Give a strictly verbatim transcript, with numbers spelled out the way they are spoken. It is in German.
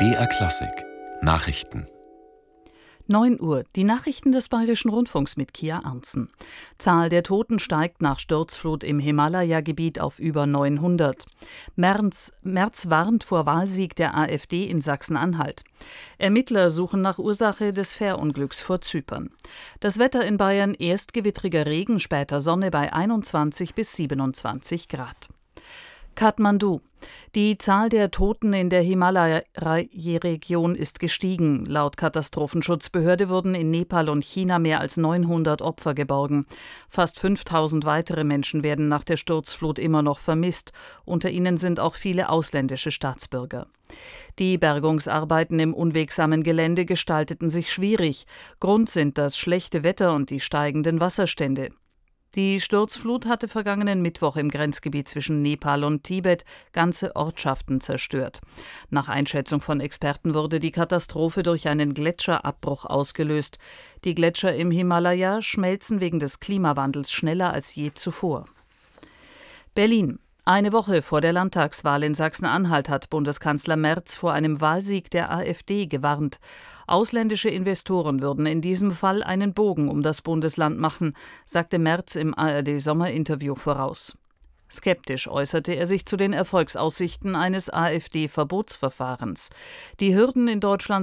B R Klassik Nachrichten. neun Uhr. Die Nachrichten des Bayerischen Rundfunks mit Kia Arntzen. Zahl der Toten steigt nach Sturzflut im Himalaya-Gebiet auf über neunhundert. Merz, Merz warnt vor Wahlsieg der AfD in Sachsen-Anhalt. Ermittler suchen nach Ursache des Fährunglücks vor Zypern. Das Wetter in Bayern: erst gewittriger Regen, später Sonne bei einundzwanzig bis siebenundzwanzig Grad. Kathmandu. Die Zahl der Toten in der Himalaya-Region ist gestiegen. Laut Katastrophenschutzbehörde wurden in Nepal und China mehr als neunhundert Opfer geborgen. Fast fünftausend weitere Menschen werden nach der Sturzflut immer noch vermisst. Unter ihnen sind auch viele ausländische Staatsbürger. Die Bergungsarbeiten im unwegsamen Gelände gestalteten sich schwierig. Grund sind das schlechte Wetter und die steigenden Wasserstände. Die Sturzflut hatte vergangenen Mittwoch im Grenzgebiet zwischen Nepal und Tibet ganze Ortschaften zerstört. Nach Einschätzung von Experten wurde die Katastrophe durch einen Gletscherabbruch ausgelöst. Die Gletscher im Himalaya schmelzen wegen des Klimawandels schneller als je zuvor. Berlin. Eine Woche vor der Landtagswahl in Sachsen-Anhalt hat Bundeskanzler Merz vor einem Wahlsieg der AfD gewarnt. Ausländische Investoren würden in diesem Fall einen Bogen um das Bundesland machen, sagte Merz im A R D-Sommerinterview voraus. Skeptisch äußerte er sich zu den Erfolgsaussichten eines AfD-Verbotsverfahrens. Die Hürden in Deutschland